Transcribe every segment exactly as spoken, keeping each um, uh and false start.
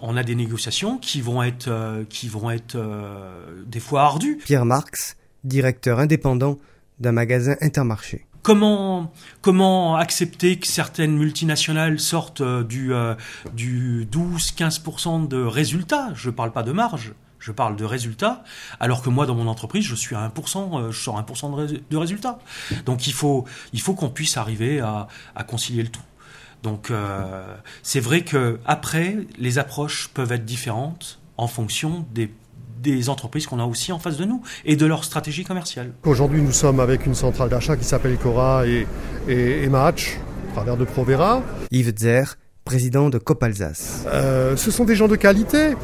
on a des négociations qui vont être, euh, qui vont être euh, des fois ardues. Pierre Marx, directeur indépendant d'un magasin Intermarché. Comment, comment accepter que certaines multinationales sortent euh, du, euh, du douze à quinze pour cent de résultats? Je ne parle pas de marge, je parle de résultats, alors que moi, dans mon entreprise, je suis à un pour cent, euh, je sors un pour cent de, rés- de résultats. Donc il faut, il faut qu'on puisse arriver à, à concilier le tout. Donc euh, c'est vrai qu'après, les approches peuvent être différentes en fonction des des entreprises qu'on a aussi en face de nous et de leur stratégie commerciale. Aujourd'hui, nous sommes avec une centrale d'achat qui s'appelle Cora et, et, et Match, à travers de Provera. Yves Zer, président de Coop Alsace. Euh, ce sont des gens de qualité,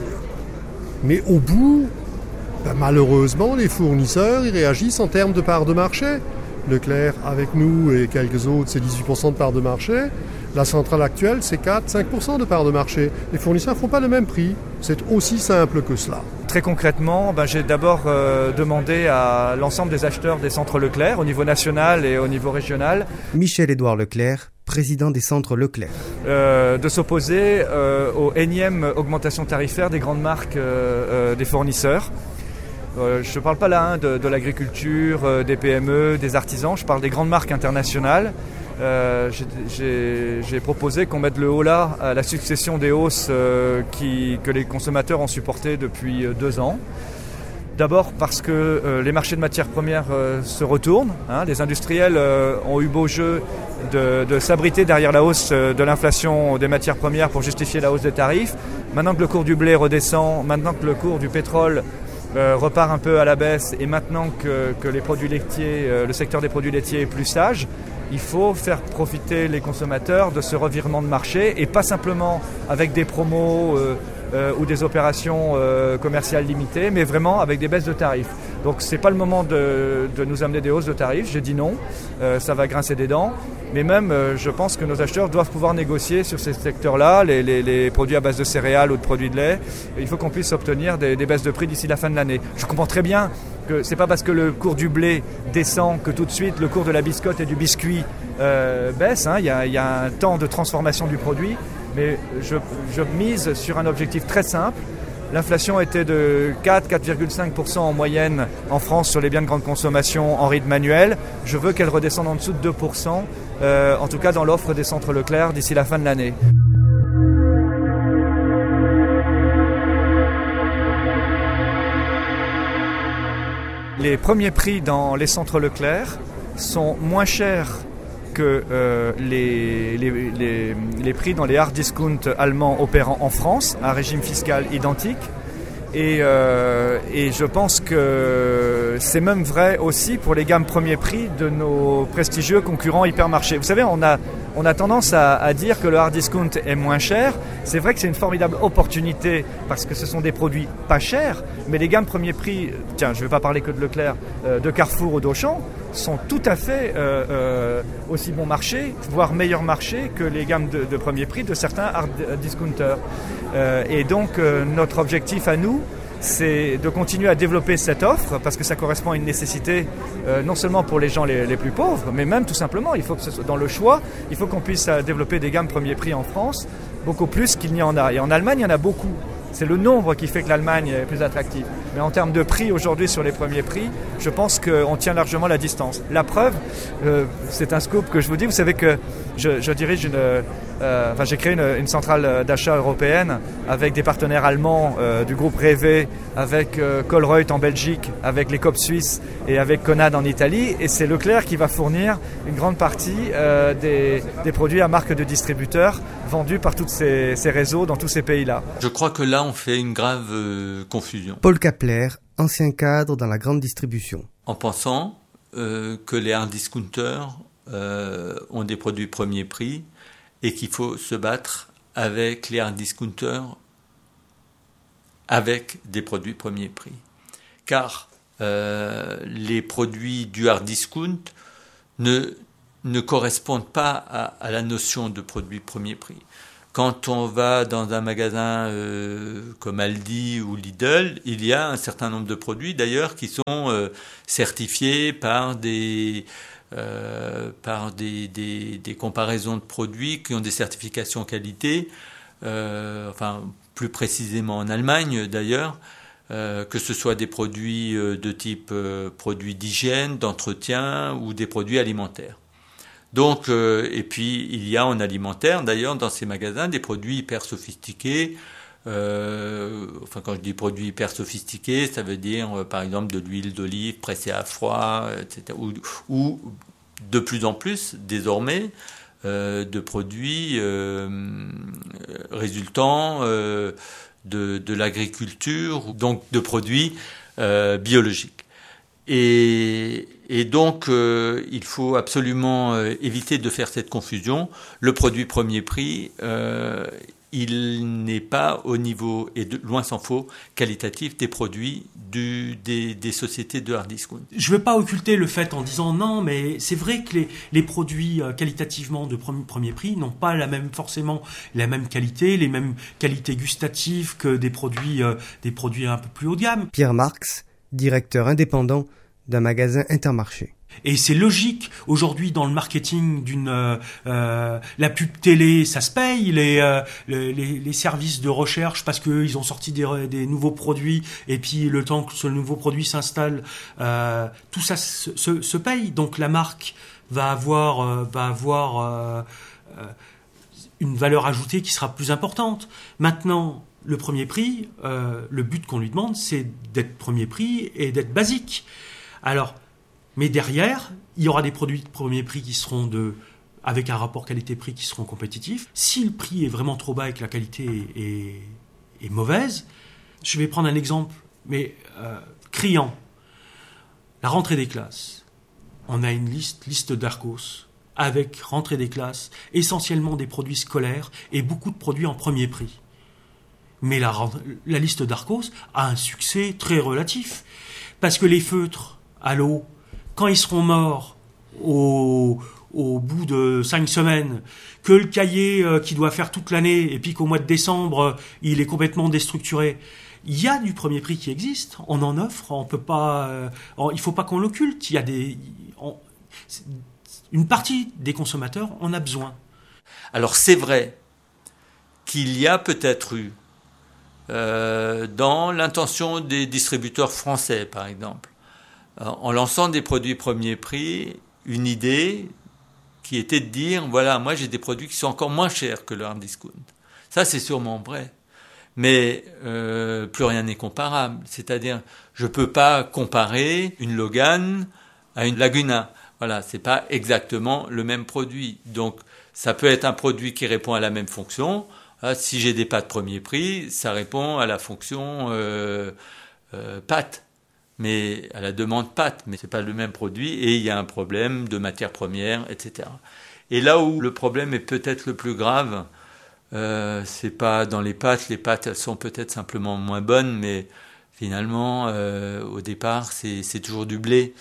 mais au bout, ben, malheureusement, les fournisseurs ils réagissent en termes de part de marché. Leclerc, avec nous et quelques autres, c'est dix-huit pour cent de part de marché. La centrale actuelle, c'est quatre à cinq pour cent de part de marché. Les fournisseurs ne font pas le même prix. C'est aussi simple que cela. Très concrètement, ben, j'ai d'abord euh, demandé à l'ensemble des acheteurs des centres Leclerc, au niveau national et au niveau régional, Michel-Édouard Leclerc, président des centres Leclerc. Euh, de s'opposer euh, aux énièmes augmentations tarifaires des grandes marques euh, euh, des fournisseurs. Euh, je ne parle pas là hein, de, de l'agriculture, euh, des P M E, des artisans, je parle des grandes marques internationales. Euh, j'ai, j'ai, j'ai proposé qu'on mette le haut là à la succession des hausses euh, qui, que les consommateurs ont supportées depuis euh, deux ans. D'abord parce que euh, les marchés de matières premières euh, se retournent. Hein, les industriels euh, ont eu beau jeu de, de s'abriter derrière la hausse euh, de l'inflation des matières premières pour justifier la hausse des tarifs. Maintenant que le cours du blé redescend, maintenant que le cours du pétrole Euh, repart un peu à la baisse et maintenant que, que les produits laitiers, euh, le secteur des produits laitiers est plus sage, il faut faire profiter les consommateurs de ce revirement de marché et pas simplement avec des promos euh, euh, ou des opérations euh, commerciales limitées, mais vraiment avec des baisses de tarifs. Donc c'est pas le moment de, de nous amener des hausses de tarifs, j'ai dit non, euh, ça va grincer des dents. Mais même, euh, je pense que nos acheteurs doivent pouvoir négocier sur ces secteurs-là, les, les, les produits à base de céréales ou de produits de lait. Et il faut qu'on puisse obtenir des, des baisses de prix d'ici la fin de l'année. Je comprends très bien que c'est pas parce que le cours du blé descend que tout de suite le cours de la biscotte et du biscuit euh, baisse. Hein. Il y a, il y a un temps de transformation du produit. Mais je, je mise sur un objectif très simple. L'inflation était de quatre à quatre virgule cinq pour cent en moyenne en France sur les biens de grande consommation en rythme manuel. Je veux qu'elle redescende en dessous de deux pour cent, euh, en tout cas dans l'offre des centres Leclerc d'ici la fin de l'année. Les premiers prix dans les centres Leclerc sont moins chers que euh, les, les, les, les prix dans les hard discount allemands opérant en France, un régime fiscal identique. Et, euh, et je pense que c'est même vrai aussi pour les gammes premier prix de nos prestigieux concurrents hypermarchés. Vous savez, on a, on a tendance à, à dire que le hard discount est moins cher. C'est vrai que c'est une formidable opportunité parce que ce sont des produits pas chers, mais les gammes premier prix, tiens, je ne vais pas parler que de Leclerc, euh, de Carrefour ou d'Auchan, sont tout à fait euh, euh, aussi bon marché, voire meilleur marché que les gammes de, de premier prix de certains hard discounters. Euh, et donc euh, notre objectif à nous, c'est de continuer à développer cette offre parce que ça correspond à une nécessité euh, non seulement pour les gens les, les plus pauvres, mais même tout simplement, il faut que ce soit dans le choix, il faut qu'on puisse euh, développer des gammes premier prix en France, beaucoup plus qu'il n'y en a. Et en Allemagne, il y en a beaucoup. C'est le nombre qui fait que l'Allemagne est plus attractive. Mais en termes de prix aujourd'hui sur les premiers prix, je pense qu'on tient largement la distance. La preuve, euh, c'est un scoop que je vous dis. Vous savez que je, je dirige une, euh, enfin j'ai créé une, une centrale d'achat européenne avec des partenaires allemands euh, du groupe Rewe, avec euh, Colruyt en Belgique, avec les Coop suisses et avec Conad en Italie. Et c'est Leclerc qui va fournir une grande partie euh, des, des produits à marque de distributeurs vendus par tous ces, ces réseaux dans tous ces pays-là. Je crois que là, on fait une grave euh, confusion. Paul Kapler, ancien cadre dans la grande distribution. En pensant euh, que les hard discounters euh, ont des produits premier prix et qu'il faut se battre avec les hard discounters avec des produits premier prix. Car euh, les produits du hard discount ne, ne correspondent pas à, à la notion de produit premier prix. Quand on va dans un magasin euh, comme Aldi ou Lidl, il y a un certain nombre de produits d'ailleurs qui sont euh, certifiés par des euh, par des, des, des comparaisons de produits qui ont des certifications qualité euh, enfin plus précisément en Allemagne d'ailleurs, euh, que ce soit des produits euh, de type euh, produits d'hygiène, d'entretien ou des produits alimentaires. Donc, euh, et puis il y a en alimentaire d'ailleurs dans ces magasins des produits hyper sophistiqués. Euh, enfin, quand je dis produits hyper sophistiqués, ça veut dire euh, par exemple de l'huile d'olive pressée à froid, et cetera. Ou, ou de plus en plus désormais euh, de produits euh, résultant euh, de, de l'agriculture, donc de produits euh, biologiques. Et, et donc, euh, il faut absolument euh, éviter de faire cette confusion. Le produit premier prix, euh, il n'est pas au niveau, et de, loin s'en faut, qualitatif des produits du, des, des sociétés de hard discount. Je ne veux pas occulter le fait en disant non, mais c'est vrai que les, les produits euh, qualitativement de premier, premier prix n'ont pas la même, forcément la même qualité, les mêmes qualités gustatives que des produits, euh, des produits un peu plus haut de gamme. Pierre Marx, directeur indépendant d'un magasin Intermarché. Et c'est logique aujourd'hui dans le marketing d'une euh, euh, la pub télé, ça se paye, les euh, les, les services de recherche parce que ils ont sorti des, des nouveaux produits et puis le temps que ce nouveau produit s'installe, euh, tout ça se, se, se paye. Donc la marque va avoir euh, va avoir euh, euh, une valeur ajoutée qui sera plus importante. Maintenant, le premier prix, euh, le but qu'on lui demande, c'est d'être premier prix et d'être basique. Alors, mais derrière, il y aura des produits de premier prix qui seront de, avec un rapport qualité-prix qui seront compétitifs. Si le prix est vraiment trop bas et que la qualité est, est, est mauvaise, je vais prendre un exemple, mais euh, criant. La rentrée des classes. On a une liste, liste d'Arcos, avec rentrée des classes, essentiellement des produits scolaires et beaucoup de produits en premier prix. Mais la, la liste d'Arcos a un succès très relatif. Parce que les feutres à l'eau, quand ils seront morts au, au bout de cinq semaines, que le cahier euh, qui doit faire toute l'année, et puis qu'au mois de décembre, euh, il est complètement déstructuré, il y a du premier prix qui existe, on en offre, on peut pas, euh, on, il faut pas qu'on l'occulte, il y a des, on, une partie des consommateurs en a besoin. Alors c'est vrai qu'il y a peut-être eu, euh, dans l'intention des distributeurs français par exemple, en lançant des produits premier prix, une idée qui était de dire, voilà, moi j'ai des produits qui sont encore moins chers que le hard discount. Ça, c'est sûrement vrai. Mais euh, plus rien n'est comparable. C'est-à-dire, je ne peux pas comparer une Logan à une Laguna. Voilà, c'est pas exactement le même produit. Donc, ça peut être un produit qui répond à la même fonction. Ah, si j'ai des pâtes premier prix, ça répond à la fonction euh, euh, pâtes. Mais à la demande pâte, mais c'est pas le même produit et il y a un problème de matières premières, et cetera. Et là où le problème est peut-être le plus grave, euh, c'est pas dans les pâtes. Les pâtes, elles sont peut-être simplement moins bonnes, mais finalement, euh, au départ, c'est, c'est toujours du blé.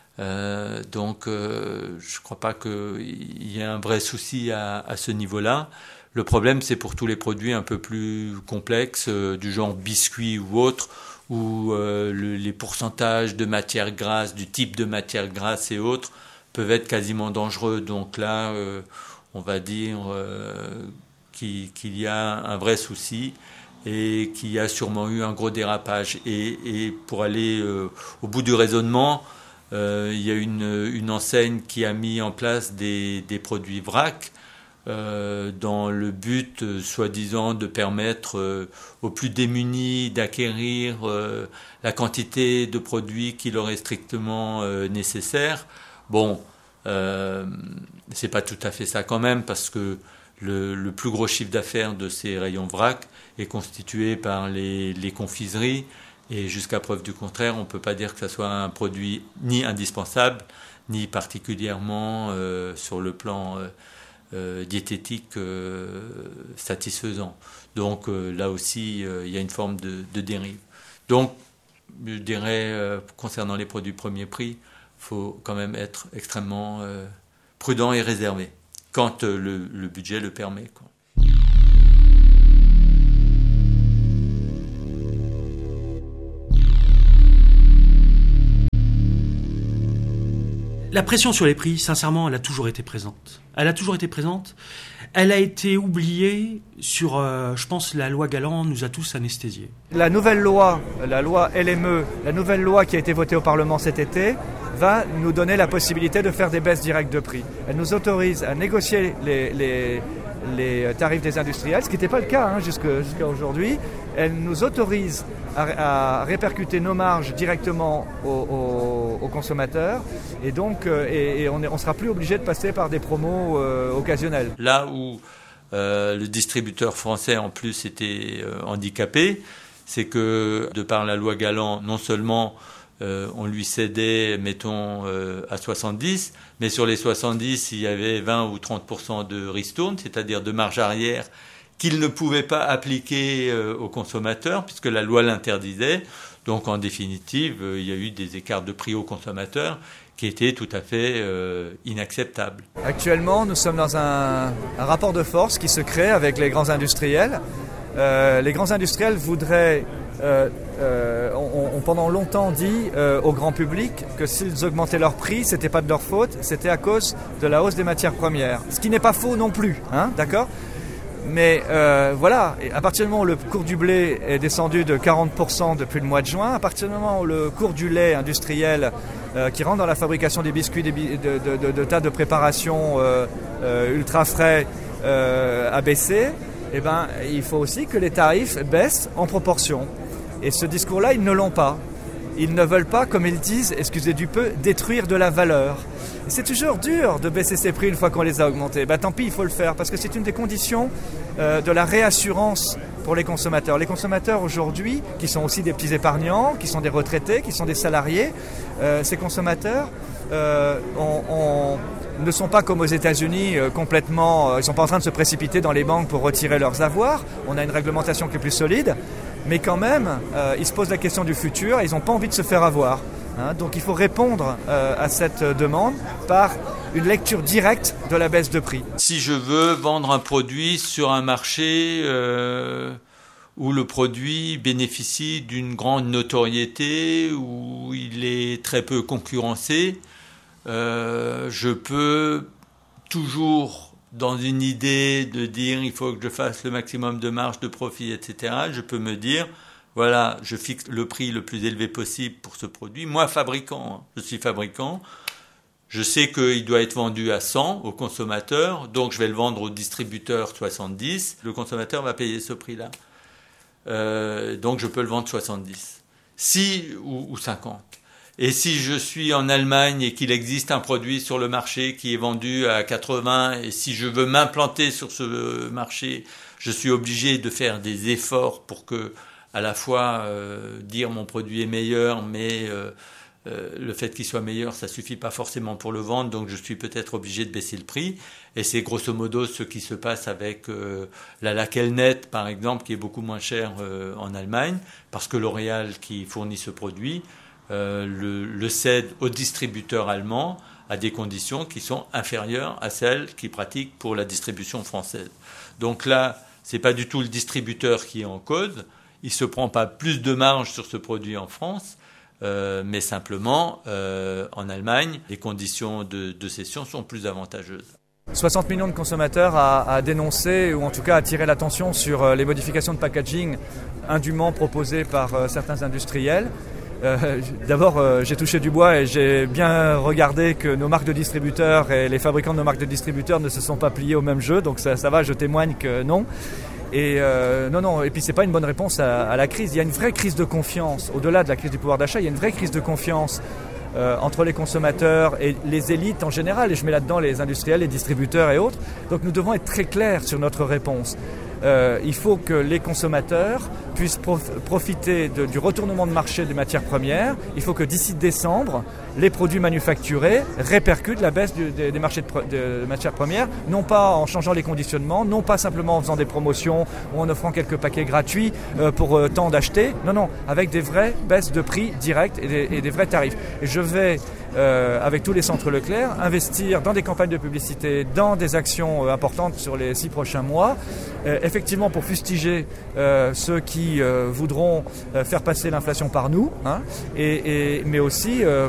Euh, donc, euh, je crois pas qu'il y ait un vrai souci à, à ce niveau-là. Le problème, c'est pour tous les produits un peu plus complexes, euh, du genre biscuits ou autres, où euh, le, les pourcentages de matières grasses, du type de matières grasses et autres, peuvent être quasiment dangereux. Donc là, euh, on va dire euh, qu'il, qu'il y a un vrai souci et qu'il y a sûrement eu un gros dérapage. Et, et pour aller euh, au bout du raisonnement, euh, il y a une, une enseigne qui a mis en place des, des produits vrac, Euh, dans le but, euh, soi-disant, de permettre euh, aux plus démunis d'acquérir euh, la quantité de produits qui leur est strictement euh, nécessaire. Bon, euh, c'est pas tout à fait ça quand même, parce que le, le plus gros chiffre d'affaires de ces rayons vrac est constitué par les, les confiseries, et jusqu'à preuve du contraire, on peut pas dire que ça soit un produit ni indispensable, ni particulièrement euh, sur le plan euh, Euh, diététique euh, satisfaisant. Donc euh, là aussi, euh, il y a une forme de, de dérive. Donc, je dirais, euh, concernant les produits premier prix, il faut quand même être extrêmement euh, prudent et réservé, quand euh, le, le budget le permet, quoi. La pression sur les prix, sincèrement, elle a toujours été présente. Elle a toujours été présente. elle a été oubliée sur, euh, je pense, la loi Galland nous a tous anesthésiés. La nouvelle loi, la loi L M E, la nouvelle loi qui a été votée au Parlement cet été, va nous donner la possibilité de faire des baisses directes de prix. Elle nous autorise à négocier les, les, les tarifs des industriels, ce qui n'était pas le cas hein, jusqu'à, jusqu'à aujourd'hui. Elle nous autorise à, à répercuter nos marges directement aux, aux, aux consommateurs et donc euh, et, et on ne sera plus obligé de passer par des promos euh, occasionnels. Là où euh, le distributeur français en plus était euh, handicapé, c'est que de par la loi Galland, non seulement Euh, on lui cédait, mettons, euh, à soixante-dix, mais sur les soixante-dix, il y avait vingt ou trente pour cent de ristourne, c'est-à-dire de marge arrière, qu'il ne pouvait pas appliquer euh, aux consommateurs, puisque la loi l'interdisait. Donc, en définitive, euh, il y a eu des écarts de prix aux consommateurs qui étaient tout à fait euh, inacceptables. Actuellement, nous sommes dans un, un rapport de force qui se crée avec les grands industriels. Euh, les grands industriels voudraient... Euh, euh, on, on pendant longtemps dit euh, au grand public que s'ils augmentaient leur prix, c'était pas de leur faute, c'était à cause de la hausse des matières premières. Ce qui n'est pas faux non plus, hein, d'accord ? Mais euh, voilà, à partir du moment où le cours du blé est descendu de quarante pour cent depuis le mois de juin, à partir du moment où le cours du lait industriel euh, qui rentre dans la fabrication des biscuits, des bi- de, de, de, de tas de préparations euh, euh, ultra frais euh, a baissé, eh ben, il faut aussi que les tarifs baissent en proportion. Et ce discours-là, ils ne l'ont pas. Ils ne veulent pas, comme ils disent, excusez du peu, détruire de la valeur. Et c'est toujours dur de baisser ses prix une fois qu'on les a augmentés. Ben, tant pis, il faut le faire, parce que c'est une des conditions euh, de la réassurance pour les consommateurs. Les consommateurs aujourd'hui, qui sont aussi des petits épargnants, qui sont des retraités, qui sont des salariés, euh, ces consommateurs euh, on, on, ne sont pas comme aux États-Unis euh, complètement... Euh, ils ne sont pas en train de se précipiter dans les banques pour retirer leurs avoirs. On a une réglementation qui est plus solide. Mais quand même, euh, ils se posent la question du futur et ils n'ont pas envie de se faire avoir. Hein. Donc il faut répondre euh, à cette demande par une lecture directe de la baisse de prix. Si je veux vendre un produit sur un marché euh, où le produit bénéficie d'une grande notoriété, où il est très peu concurrencé, euh, je peux toujours... dans une idée de dire il faut que je fasse le maximum de marge, de profit, et cetera, je peux me dire, voilà, je fixe le prix le plus élevé possible pour ce produit. Moi, fabricant, hein, je suis fabricant, je sais qu'il doit être vendu à cent au consommateur, donc je vais le vendre au distributeur soixante-dix, le consommateur va payer ce prix-là. Euh, donc je peux le vendre soixante-dix, si ou, ou cinquante. Et si je suis en Allemagne et qu'il existe un produit sur le marché qui est vendu à quatre-vingts, et si je veux m'implanter sur ce marché, je suis obligé de faire des efforts pour que, à la fois, euh, dire mon produit est meilleur, mais euh, euh, le fait qu'il soit meilleur, ça suffit pas forcément pour le vendre, donc je suis peut-être obligé de baisser le prix. Et c'est grosso modo ce qui se passe avec euh, la Lakelnet, par exemple, qui est beaucoup moins chère euh, en Allemagne, parce que L'Oréal, qui fournit ce produit, Euh, le, le cède au distributeur allemand à des conditions qui sont inférieures à celles qu'il pratique pour la distribution française. Donc là, ce n'est pas du tout le distributeur qui est en cause. Il ne se prend pas plus de marge sur ce produit en France, euh, mais simplement, euh, en Allemagne, les conditions de, de cession sont plus avantageuses. soixante millions de consommateurs à, à dénoncer ou en tout cas à attirer l'attention sur les modifications de packaging indûment proposées par euh, certains industriels. Euh, d'abord, euh, j'ai touché du bois et j'ai bien regardé que nos marques de distributeurs et les fabricants de nos marques de distributeurs ne se sont pas pliés au même jeu, donc ça, ça va, je témoigne que non. Et euh, non, non, et puis c'est pas une bonne réponse à, à la crise. Il y a une vraie crise de confiance, au-delà de la crise du pouvoir d'achat, il y a une vraie crise de confiance euh, entre les consommateurs et les élites en général, et je mets là-dedans les industriels, les distributeurs et autres. Donc nous devons être très clairs sur notre réponse. Euh, il faut que les consommateurs puissent prof- profiter de, du retournement de marché des matières premières. Il faut que d'ici décembre, les produits manufacturés répercutent la baisse du, des, des marchés de, pre- de matières premières, non pas en changeant les conditionnements, non pas simplement en faisant des promotions ou en offrant quelques paquets gratuits euh, pour euh, tant d'acheter, non, non, avec des vraies baisses de prix directes et des, et des vrais tarifs. Et je vais, euh, avec tous les centres Leclerc, investir dans des campagnes de publicité, dans des actions euh, importantes sur les six prochains mois, euh, effectivement pour fustiger euh, ceux qui euh, voudront euh, faire passer l'inflation par nous, hein, et, et, mais aussi euh,